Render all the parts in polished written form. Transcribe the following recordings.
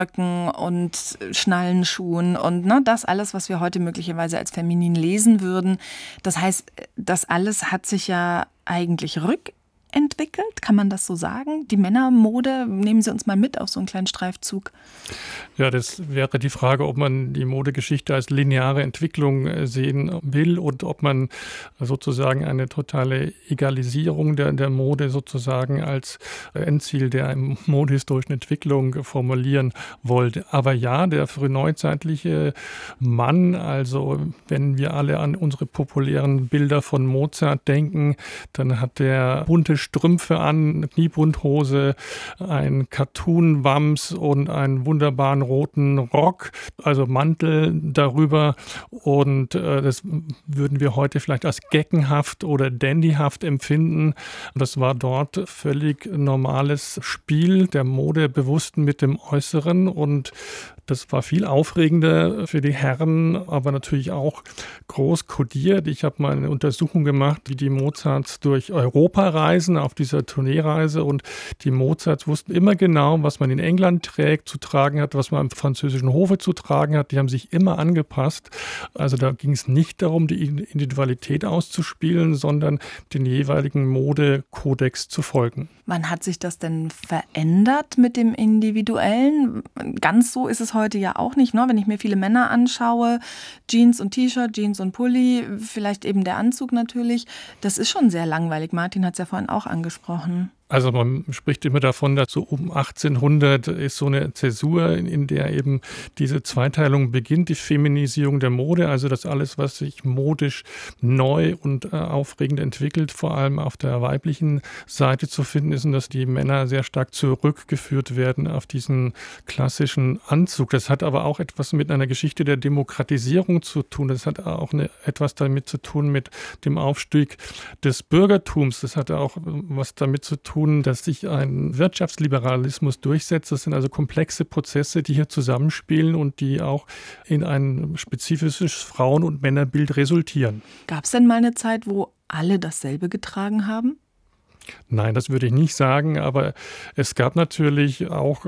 Röcken und Schnallenschuhen und das alles, was wir heute möglicherweise als feminin lesen würden. Das heißt, das alles hat sich ja eigentlich rückentwickelt, kann man das so sagen? Die Männermode, nehmen Sie uns mal mit auf so einen kleinen Streifzug. Ja, das wäre die Frage, ob man die Modegeschichte als lineare Entwicklung sehen will und ob man sozusagen eine totale Egalisierung der Mode sozusagen als Endziel der modehistorischen Entwicklung formulieren wollte. Aber ja, der frühneuzeitliche Mann, also wenn wir alle an unsere populären Bilder von Mozart denken, dann hat der bunte Strümpfe an, Kniebundhose, ein Cartoon-Wams und einen wunderbaren roten Rock, also Mantel darüber. Und das würden wir heute vielleicht als geckenhaft oder dandyhaft empfinden. Das war dort völlig normales Spiel der Modebewussten mit dem Äußeren und das war viel aufregender für die Herren, aber natürlich auch groß kodiert. Ich habe mal eine Untersuchung gemacht, wie die Mozarts durch Europa reisen, auf dieser Tourneereise. Und die Mozarts wussten immer genau, was man in England trägt, zu tragen hat, was man am französischen Hofe zu tragen hat. Die haben sich immer angepasst. Also da ging es nicht darum, die Individualität auszuspielen, sondern den jeweiligen Modekodex zu folgen. Wann hat sich das denn verändert mit dem Individuellen? Ganz so ist es heute ja auch nicht, ne? Wenn ich mir viele Männer anschaue, Jeans und T-Shirt, Jeans und Pulli, vielleicht eben der Anzug natürlich. Das ist schon sehr langweilig. Martin hat es ja vorhin auch angesprochen. Also man spricht immer davon, dass so um 1800 ist so eine Zäsur, in der eben diese Zweiteilung beginnt, die Feminisierung der Mode, also dass alles, was sich modisch neu und aufregend entwickelt, vor allem auf der weiblichen Seite zu finden ist und dass die Männer sehr stark zurückgeführt werden auf diesen klassischen Anzug. Das hat aber auch etwas mit einer Geschichte der Demokratisierung zu tun. Das hat auch etwas damit zu tun mit dem Aufstieg des Bürgertums. Das hat auch was damit zu tun, dass sich ein Wirtschaftsliberalismus durchsetzt. Das sind also komplexe Prozesse, die hier zusammenspielen und die auch in ein spezifisches Frauen- und Männerbild resultieren. Gab es denn mal eine Zeit, wo alle dasselbe getragen haben? Nein, das würde ich nicht sagen, aber es gab natürlich auch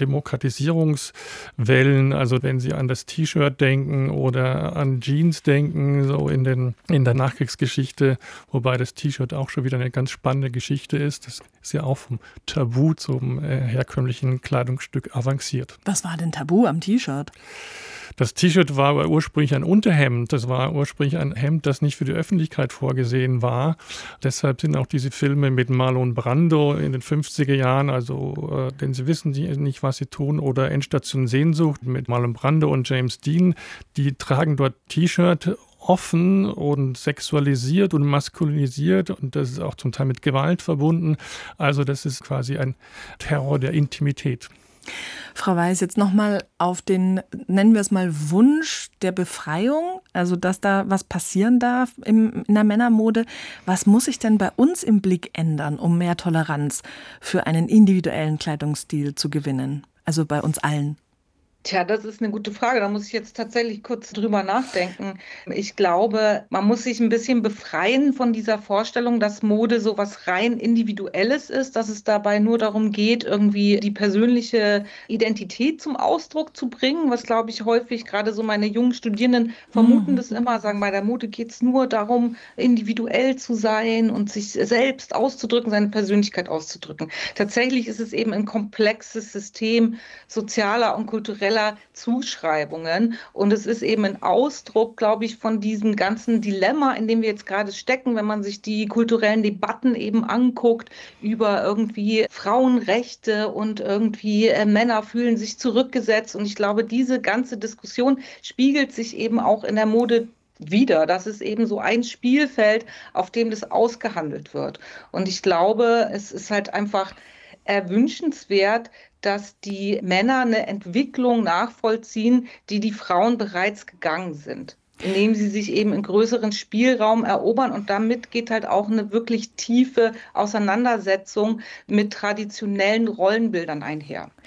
Demokratisierungswellen. Also wenn Sie an das T-Shirt denken oder an Jeans denken, so in der Nachkriegsgeschichte, wobei das T-Shirt auch schon wieder eine ganz spannende Geschichte ist. Das ist ja auch vom Tabu zum herkömmlichen Kleidungsstück avanciert. Was war denn Tabu am T-Shirt? Das T-Shirt war aber ursprünglich ein Unterhemd. Das war ursprünglich ein Hemd, das nicht für die Öffentlichkeit vorgesehen war. Deshalb sind auch diese Filme mit Marlon Brando in den 50er Jahren, also denn sie wissen nicht, was sie tun, oder Endstation Sehnsucht mit Marlon Brando und James Dean, die tragen dort T-Shirt offen und sexualisiert und maskulinisiert und das ist auch zum Teil mit Gewalt verbunden. Also das ist quasi ein Terror der Intimität. Frau Weiß, jetzt nochmal auf den, nennen wir es mal, Wunsch der Befreiung, also dass da was passieren darf in der Männermode. Was muss sich denn bei uns im Blick ändern, um mehr Toleranz für einen individuellen Kleidungsstil zu gewinnen? Also bei uns allen. Tja, das ist eine gute Frage. Da muss ich jetzt tatsächlich kurz drüber nachdenken. Ich glaube, man muss sich ein bisschen befreien von dieser Vorstellung, dass Mode so was rein Individuelles ist, dass es dabei nur darum geht, irgendwie die persönliche Identität zum Ausdruck zu bringen, was, glaube ich, häufig gerade so meine jungen Studierenden vermuten das immer, sagen, bei der Mode geht es nur darum, individuell zu sein und sich selbst auszudrücken, seine Persönlichkeit auszudrücken. Tatsächlich ist es eben ein komplexes System sozialer und kultureller Zuschreibungen. Und es ist eben ein Ausdruck, glaube ich, von diesem ganzen Dilemma, in dem wir jetzt gerade stecken, wenn man sich die kulturellen Debatten eben anguckt über irgendwie Frauenrechte und irgendwie Männer fühlen sich zurückgesetzt. Und ich glaube, diese ganze Diskussion spiegelt sich eben auch in der Mode wieder. Das ist eben so ein Spielfeld, auf dem das ausgehandelt wird. Und ich glaube, es ist halt einfach erwünschenswert, dass die Männer eine Entwicklung nachvollziehen, die Frauen bereits gegangen sind, indem sie sich eben in größeren Spielraum erobern und damit geht halt auch eine wirklich tiefe Auseinandersetzung mit traditionellen Rollenbildern einher.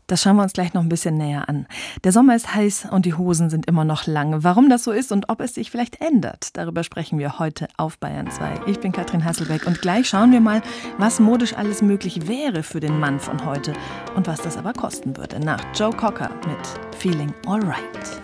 Das schauen wir uns gleich noch ein bisschen näher an. Der Sommer ist heiß und die Hosen sind immer noch lang. Warum das so ist und ob es sich vielleicht ändert, darüber sprechen wir heute auf Bayern 2. Ich bin Katrin Hasselbeck und gleich schauen wir mal, was modisch alles möglich wäre für den Mann von heute und was das aber kosten würde. Nach Joe Cocker mit Feeling Alright.